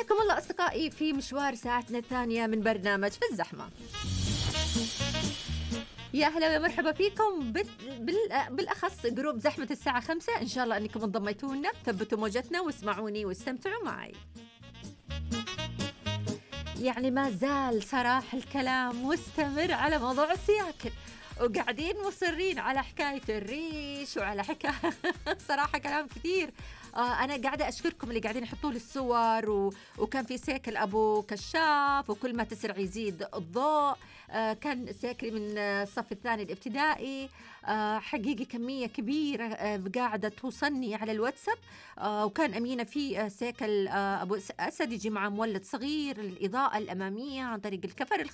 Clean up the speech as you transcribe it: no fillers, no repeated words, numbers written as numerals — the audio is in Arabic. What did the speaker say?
حياكم الله أصدقائي في مشوار ساعتنا الثانية من برنامج في الزحمة. يا أهلا ومرحبا فيكم بالأخص جروب زحمة الساعة 5. إن شاء الله أنكم انضميتوا لنا، ثبتوا موجتنا واسمعوني واستمتعوا معي. يعني ما زال صراحة الكلام مستمر على موضوع السياكل، وقاعدين مصرين على حكاية الريش وعلى حكاية صراحة كلام كثير. أنا قاعدة أشكركم اللي قاعدين يحطوا لي الصور وكان في سيكل أبو كشاف، وكل ما تسرع يزيد الضوء. كان سيكل من الصف الثاني الابتدائي. حقيقي كمية كبيرة قاعدة توصلني على الواتساب. وكان أمينة في سيكل أبو أسد يجي مع مولد صغير للإضاءة الأمامية عن طريق الكفر